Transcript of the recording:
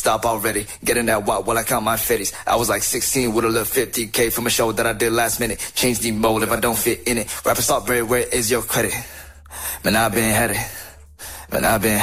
stop already. Getting that walk while I count my fitties. I was like 16 with a little 50K from a show that I did last minute. Change the mode if I don't fit in it. Rapper Strawberry, where is your credit? Man, I've been had it. Man, I've been